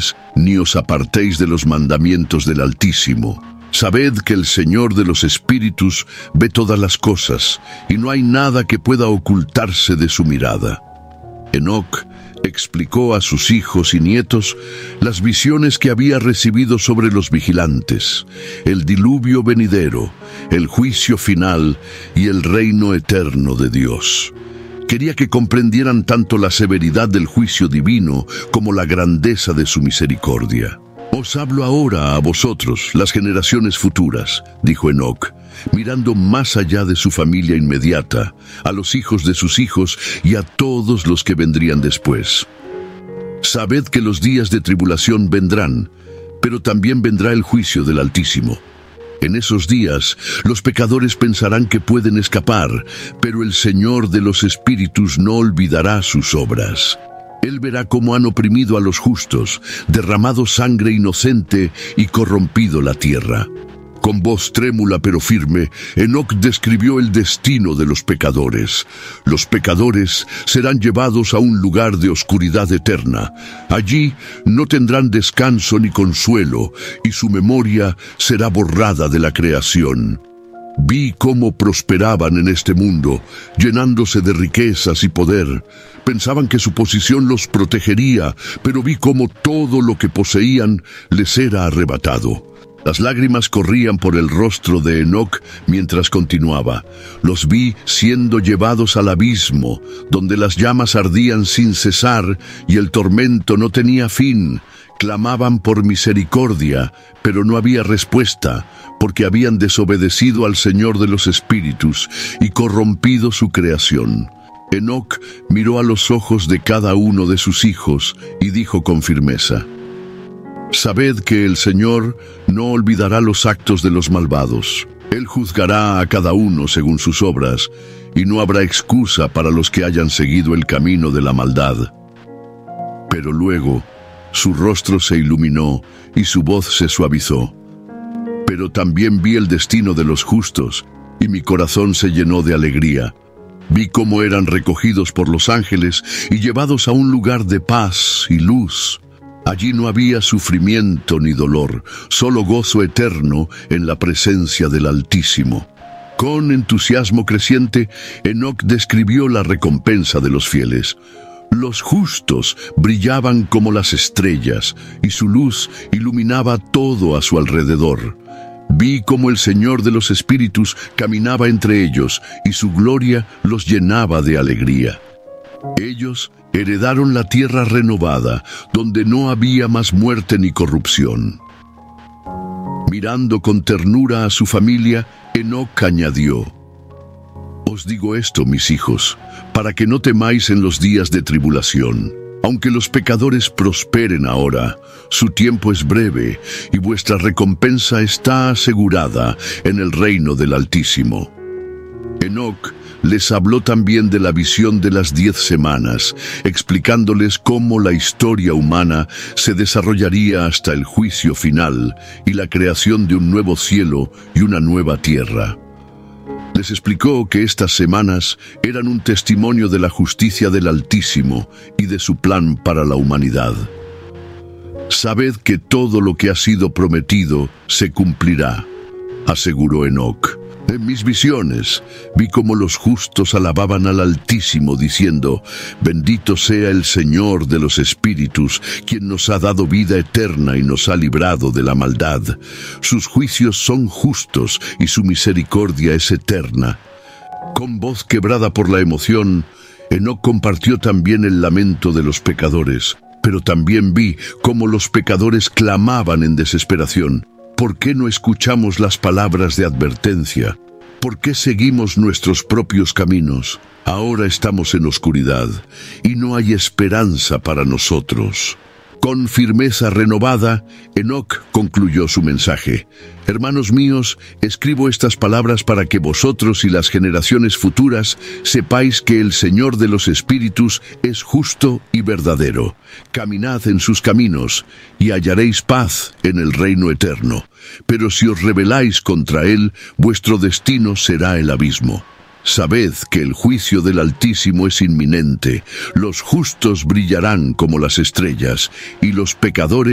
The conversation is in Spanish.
ni os apartéis de los mandamientos del Altísimo. Sabed que el Señor de los espíritus ve todas las cosas, y no hay nada que pueda ocultarse de su mirada. Enoc explicó a sus hijos y nietos las visiones que había recibido sobre los vigilantes, el diluvio venidero, el juicio final y el reino eterno de Dios. Quería que comprendieran tanto la severidad del juicio divino como la grandeza de su misericordia. Os hablo ahora a vosotros, las generaciones futuras, dijo Enoc, mirando más allá de su familia inmediata, a los hijos de sus hijos y a todos los que vendrían después. Sabed que los días de tribulación vendrán, pero también vendrá el juicio del Altísimo. En esos días, los pecadores pensarán que pueden escapar, pero el Señor de los espíritus no olvidará sus obras. Él verá cómo han oprimido a los justos, derramado sangre inocente y corrompido la tierra. Con voz trémula pero firme, Enoc describió el destino de los pecadores. Los pecadores serán llevados a un lugar de oscuridad eterna. Allí no tendrán descanso ni consuelo, y su memoria será borrada de la creación. Vi cómo prosperaban en este mundo, llenándose de riquezas y poder. Pensaban que su posición los protegería, pero vi cómo todo lo que poseían les era arrebatado. Las lágrimas corrían por el rostro de Enoc mientras continuaba. Los vi siendo llevados al abismo, donde las llamas ardían sin cesar y el tormento no tenía fin. Clamaban por misericordia, pero no había respuesta, porque habían desobedecido al Señor de los espíritus y corrompido su creación. Enoc miró a los ojos de cada uno de sus hijos y dijo con firmeza: Sabed que el Señor no olvidará los actos de los malvados. Él juzgará a cada uno según sus obras, y no habrá excusa para los que hayan seguido el camino de la maldad. Pero luego su rostro se iluminó y su voz se suavizó. Pero también vi el destino de los justos, y mi corazón se llenó de alegría. Vi cómo eran recogidos por los ángeles y llevados a un lugar de paz y luz. Allí no había sufrimiento ni dolor, solo gozo eterno en la presencia del Altísimo. Con entusiasmo creciente, Enoc describió la recompensa de los fieles. Los justos brillaban como las estrellas, y su luz iluminaba todo a su alrededor. Vi cómo el Señor de los espíritus caminaba entre ellos, y su gloria los llenaba de alegría. Ellos heredaron la tierra renovada, donde no había más muerte ni corrupción. Mirando con ternura a su familia, Enoc añadió: Os digo esto, mis hijos, para que no temáis en los días de tribulación. Aunque los pecadores prosperen ahora, su tiempo es breve, y vuestra recompensa está asegurada en el reino del Altísimo. Enoc les habló también de la visión de las 10 semanas, explicándoles cómo la historia humana se desarrollaría hasta el juicio final y la creación de un nuevo cielo y una nueva tierra. Les explicó que estas semanas eran un testimonio de la justicia del Altísimo y de su plan para la humanidad. Sabed que todo lo que ha sido prometido se cumplirá, aseguró Enoc. En mis visiones vi cómo los justos alababan al Altísimo diciendo: Bendito sea el Señor de los espíritus, quien nos ha dado vida eterna y nos ha librado de la maldad. Sus juicios son justos y su misericordia es eterna. Con voz quebrada por la emoción, Enoc compartió también el lamento de los pecadores, pero también vi cómo los pecadores clamaban en desesperación. ¿Por qué no escuchamos las palabras de advertencia? ¿Por qué seguimos nuestros propios caminos? Ahora estamos en oscuridad y no hay esperanza para nosotros. Con firmeza renovada, Enoc concluyó su mensaje: Hermanos míos, escribo estas palabras para que vosotros y las generaciones futuras sepáis que el Señor de los espíritus es justo y verdadero. Caminad en sus caminos y hallaréis paz en el reino eterno. Pero si os rebeláis contra él, vuestro destino será el abismo. Sabed que el juicio del Altísimo es inminente. Los justos brillarán como las estrellas, y los pecadores